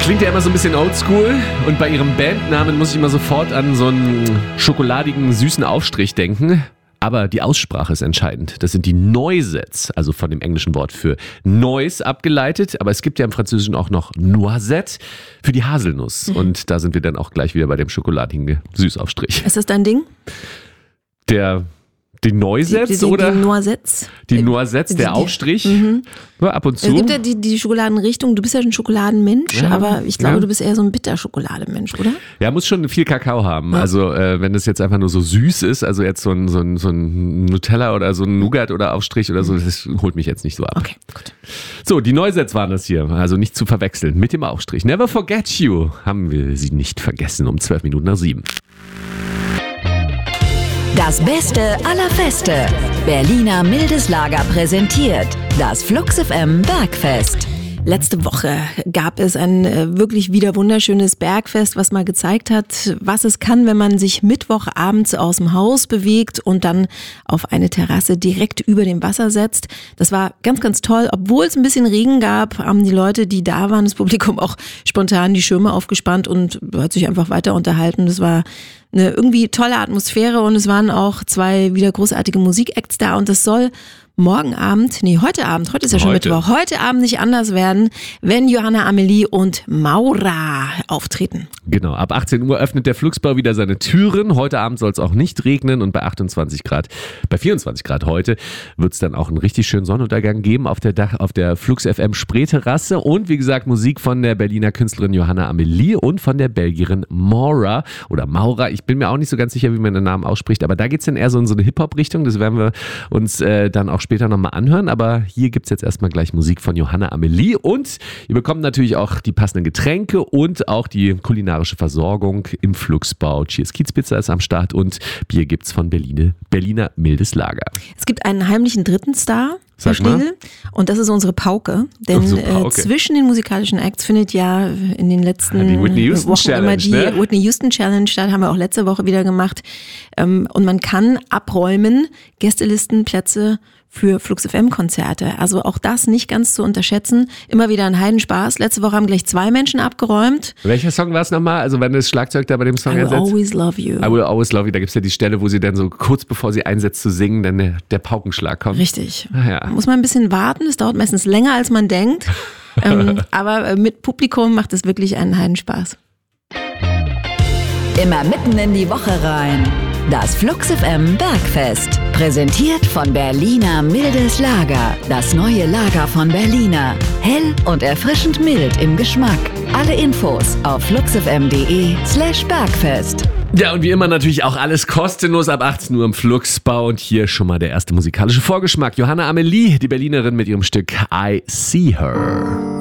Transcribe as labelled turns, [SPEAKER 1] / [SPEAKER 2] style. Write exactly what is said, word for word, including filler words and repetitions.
[SPEAKER 1] Klingt ja immer so ein bisschen oldschool und bei ihrem Bandnamen muss ich immer sofort an so einen schokoladigen, süßen Aufstrich denken. Aber die Aussprache ist entscheidend. Das sind die Noisettes, also von dem englischen Wort für Noise abgeleitet. Aber es gibt ja im Französischen auch noch Noisette für die Haselnuss. Mhm. Und da sind wir dann auch gleich wieder bei dem schokoladigen Süßaufstrich.
[SPEAKER 2] Ist das dein Ding?
[SPEAKER 1] Der... Die Noisettes
[SPEAKER 2] die, die, die,
[SPEAKER 1] oder?
[SPEAKER 2] Die Noisettes.
[SPEAKER 1] Die Noisettes, der Aufstrich.
[SPEAKER 2] Mhm.
[SPEAKER 1] Ja, ab und zu.
[SPEAKER 2] Es gibt ja die, die Schokoladenrichtung. Du bist ja ein Schokoladenmensch,
[SPEAKER 1] ja,
[SPEAKER 2] aber ich glaube,
[SPEAKER 1] ja.
[SPEAKER 2] du bist eher so ein Bitterschokoladenmensch, oder?
[SPEAKER 1] Ja, muss schon viel Kakao haben.
[SPEAKER 2] Ja.
[SPEAKER 1] Also äh, wenn das jetzt einfach nur so süß ist, also jetzt so ein, so ein, so ein Nutella oder so ein Nougat oder Aufstrich oder so, das holt mich jetzt nicht so ab.
[SPEAKER 2] Okay, gut.
[SPEAKER 1] So, die Noisettes waren das hier. Also nicht zu verwechseln mit dem Aufstrich. Never forget you. Haben wir sie nicht vergessen um zwölf Minuten nach sieben.
[SPEAKER 3] Das Beste aller Feste. Berliner Mildes Lager präsentiert das Flux F M Bergfest.
[SPEAKER 2] Letzte Woche gab es ein äh, wirklich wieder wunderschönes Bergfest, was mal gezeigt hat, was es kann, wenn man sich Mittwochabends aus dem Haus bewegt und dann auf eine Terrasse direkt über dem Wasser setzt. Das war ganz, ganz toll. Obwohl es ein bisschen Regen gab, haben die Leute, die da waren, das Publikum auch spontan die Schirme aufgespannt und hat sich einfach weiter unterhalten. Das war eine irgendwie tolle Atmosphäre und es waren auch zwei wieder großartige Musikacts da und das soll morgen Abend, nee, heute Abend, heute ist ja schon
[SPEAKER 1] Heute.
[SPEAKER 2] Mittwoch, heute Abend nicht anders werden, wenn Johanna Amelie und Maura auftreten.
[SPEAKER 1] Genau, ab achtzehn Uhr öffnet der Fluxbau wieder seine Türen. Heute Abend soll es auch nicht regnen und bei achtundzwanzig Grad, bei vierundzwanzig Grad heute wird es dann auch einen richtig schönen Sonnenuntergang geben auf der Dach, auf der Flux F M Spreeterrasse und wie gesagt Musik von der Berliner Künstlerin Johanna Amelie und von der Belgierin Maura oder Maura. Ich bin mir auch nicht so ganz sicher, wie man den Namen ausspricht, aber da geht es dann eher so in so eine Hip-Hop-Richtung. Das werden wir uns äh, dann auch später nochmal anhören, aber hier gibt es jetzt erstmal gleich Musik von Johanna Amelie und ihr bekommt natürlich auch die passenden Getränke und auch die kulinarische Versorgung im Fluxbau. Cheers Kiezpizza ist am Start und Bier gibt's von Berliner, Berliner Mildes Lager.
[SPEAKER 2] Es gibt einen heimlichen dritten Star, Herr
[SPEAKER 1] Sag mal.
[SPEAKER 2] Schlegel, und das ist unsere Pauke, denn
[SPEAKER 1] Unsere Pauke.
[SPEAKER 2] Äh, zwischen den musikalischen Acts findet ja in den letzten
[SPEAKER 1] Die Whitney Houston
[SPEAKER 2] Wochen
[SPEAKER 1] Challenge,
[SPEAKER 2] immer die
[SPEAKER 1] ne?
[SPEAKER 2] Whitney Houston Challenge statt, haben wir auch letzte Woche wieder gemacht ähm, und man kann abräumen, Gästelistenplätze für Flux F M Konzerte. Also auch das nicht ganz zu unterschätzen. Immer wieder ein Heidenspaß. Letzte Woche haben gleich zwei Menschen abgeräumt.
[SPEAKER 1] Welcher Song war es nochmal? Also wenn das Schlagzeug da bei dem Song
[SPEAKER 2] I will
[SPEAKER 1] ersetzt?
[SPEAKER 2] always love you.
[SPEAKER 1] I will always love you. Da gibt es ja die Stelle, wo sie dann so kurz bevor sie einsetzt zu singen, dann der, der Paukenschlag kommt.
[SPEAKER 2] Richtig.
[SPEAKER 1] Ah, ja.
[SPEAKER 2] Muss man ein bisschen warten. Es dauert meistens länger, als man denkt. ähm, aber mit Publikum macht es wirklich einen Heidenspaß.
[SPEAKER 3] Immer mitten in die Woche rein. Das Flux F M Bergfest. Präsentiert von Berliner Mildes Lager. Das neue Lager von Berliner. Hell und erfrischend mild im Geschmack. Alle Infos auf fluxfm.de slash Bergfest.
[SPEAKER 1] Ja, und wie immer natürlich auch alles kostenlos ab achtzehn Uhr im Fluxbau. Und hier schon mal der erste musikalische Vorgeschmack. Johanna Amelie, die Berlinerin mit ihrem Stück I See Her.